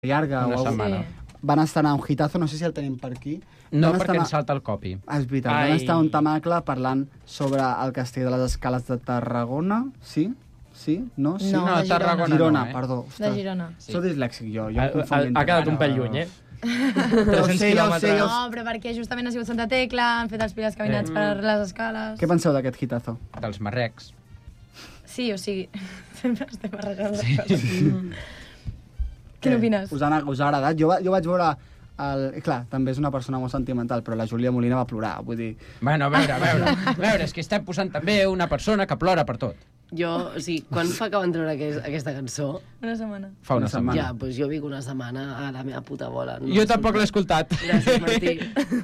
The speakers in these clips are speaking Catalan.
llarga Una o setmana. van estrenar un hitazo, no sé si el tenim per aquí. No, Van perquè estrenar- ens salta el copy. És veritat, van estar un tamacle parlant sobre el castell de les Escales de Tarragona, sí? Sí? No? Sí? No, de Tarragona Girona, no, eh? perdó. De Girona. Sí. Soc dislèxic jo em confonc Ha quedat entre- un pèl lluny, eh? Ja ho 300 sé, ja ho sé, quilòmetres. ja ho No, però perquè justament ha sigut Santa Tecla, han fet els primers caminats per les escales. Què penseu d'aquest hitazo? Dels marrecs. Sí, o sigui, sempre estem barrejant les coses. Què n'opines? Us ha agradat? Jo vaig veure... Clar, també és una persona molt sentimental, però la Júlia Molina va plorar, vull dir... Bueno, a veure, és que estem posant també una persona que plora per tot. Jo, o sigui, quan fa que van treure aquesta cançó? Una setmana. Fa una setmana. Ja, doncs jo vic una setmana a la meva puta bola. No Jo tampoc l'he escoltat. Gràcies, Martí.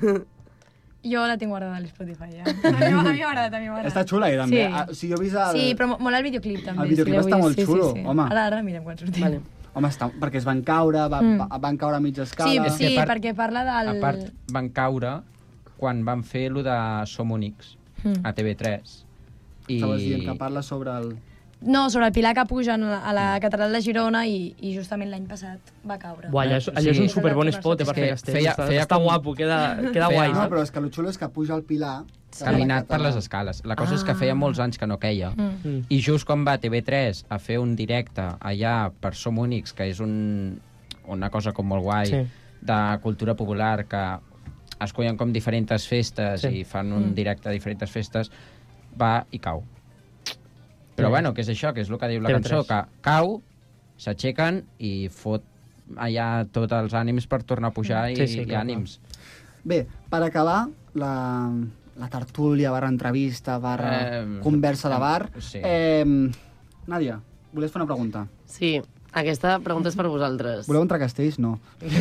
Jo la tinc guardada a l'Spotify, ja. A mi m'ha agradat, a mi m'ha agradat. Està xula, també. Sí. O sigui, jo he vist el... Sí, però molt el videoclip, també. El videoclip si l'heu està vist. molt xulo, home. Ara mirem quan sortim. Vale. Home, perquè es van caure, van caure a mitja escala... Sí, que perquè parla del... A part, van caure quan van fer lo de Som Únics a TV3. Estaves dient que parla sobre el... No, sobre el pilar que pugen a la catedral de Girona i justament l'any passat va caure. Buah, allò és un superbon spot per fer castells. Està guapo, queda guai. No, però és que el xulo és que puja al pilar... Caminat per les escales. La cosa és que feia molts anys que no queia. I just quan va TV3 a fer un directe allà per Som Únics, que és una cosa com molt guai, de cultura popular, que escollen com diferents festes i fan un directe a diferents festes, va i cau. Però bueno, que és això, que és el que diu la cançó, que cau, s'aixequen i fot allà tots els ànims per tornar a pujar i ànims. Bé, per acabar, la tertúlia, /entrevista, conversa de bar... Sí. Nàdia, volies fer una pregunta? Sí, aquesta pregunta és per vosaltres. Voleu entrar a Castells? No.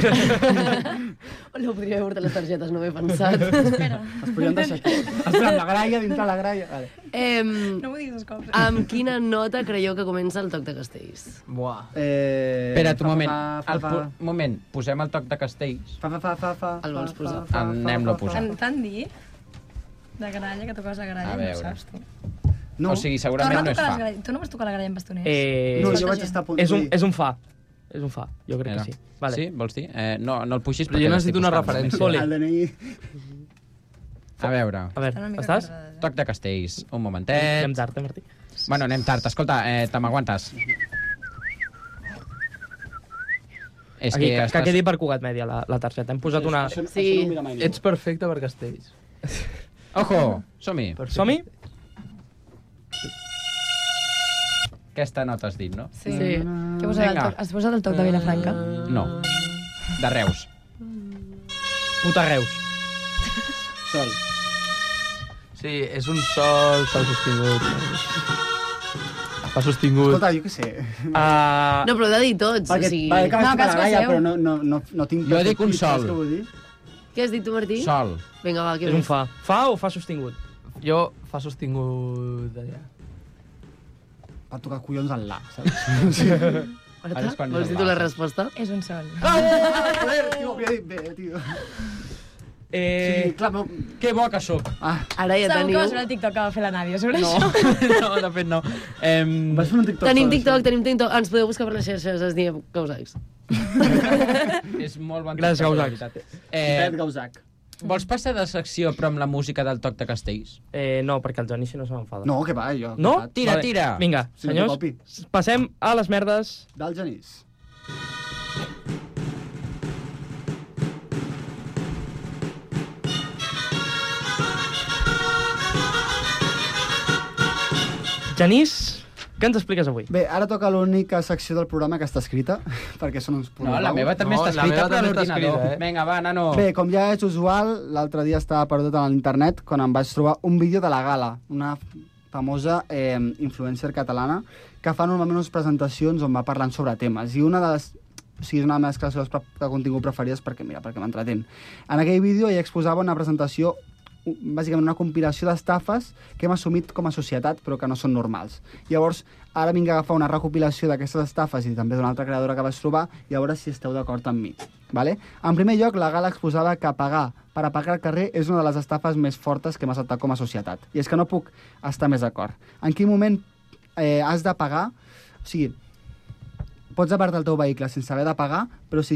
No podria veure les targetes, no m'he pensat. Espera. Es podrien deixar aquí. Espera, la graia, dintre la graia... Vale. No m'ho diguis dos cops. Amb quina nota creieu que comença el toc de castells? Buah. Espera't un moment. Moment, posem el toc de castells. El vols posar? Anem-lo a posar. T'han dit de gralla, que toques la gralla, A no veure. saps tu. No. O sigui, segurament no és fa. Tu no vas tocar la gralla amb bastoners? No, jo vaig estar a punt de dir. És un fa. És un fa, jo crec que sí. Vale. Sí, vols dir? No el puixis Però perquè jo necessito una l'estic buscant. referència. El DNI... A veure, A veure, estàs? toc de castells. Un Anem momentet. tard, Martí? Bueno, anem tard. Escolta, te m'aguantes. És Aquí, que que quedi per Cugat Mèdia la targeta. Hem posat una... Això Sí. no mira mai Ets perfecte per castells. Ojo, som-hi. Som-hi? Aquesta nota has dit, no? Sí. Sí. Què has posat el toc de Vilafranca? No. De Reus. Puta Reus. Sol. Sí, és un sol, fa sostingut. Fa sostingut. Escolta, jo què sé. No, però ho he de dir tots, Perquè, o sigui... vale, que No, vaig que tocar la graia, escolteu. però no tinc... Jo dic un perfecte, saps sol. què vull dir? Què has dit tu, Martí? Sol. Vinga, va, què És un més? fa. Fa o fa sostingut? Jo fa sostingut allà. Per tocar collons al la, saps? Marta, Ara és quan vols dir tu la resposta? És un sol. Joder, tio, ho havia dit bé, tio. Sí, clar, però... Que bo que sóc. Ara ja Segur que teniu... vas veure el TikTok que va fer la Nàdia sobre això. No, de fet no. Vas fer un TikTok Tenim sobre TikTok, això? tenim TikTok. Ens podeu buscar per les xarxes, es diem Causacs. És molt bon. Gràcies, TikTok, Gausac. la veritat. Pet Gausac. Vols passar de secció però amb la música del toc de castells? No, perquè el Johnny si no se m'enfada. No, que va, jo. No? Tira, Vale. tira. Vinga, Si no té senyors, copi. passem a les merdes. Del Genís. Genís, què ens expliques avui? Bé, ara toca l'única secció del programa que està escrita, perquè són uns No, la meva també No, està la escrita meva per també està l'ordinador. escrita, Vinga, va, nano. Bé, com ja és usual, l'altre dia estava perdut a l'internet quan em vaig trobar un vídeo de la Gala, una famosa influencer catalana que fa normalment unes presentacions on va parlant sobre temes. I una de les... O sigui, és una de les meves classes de contingut preferides perquè m'entretén. En aquell vídeo ella exposava una presentació, bàsicament una compilació d'estafes que hem assumit com a societat però que no són normals. Llavors, ara vinc a agafar una recopilació d'aquestes estafes i també d'una altra creadora que vaig trobar i a veure si esteu d'acord amb mi. Vale? En primer lloc, la Gala exposava que pagar per aparcar al carrer és una de les estafes més fortes que hem acceptat com a societat. I és que no puc estar més d'acord. En quin moment has de pagar? O sigui, pots apartar el teu vehicle sense haver de pagar, però si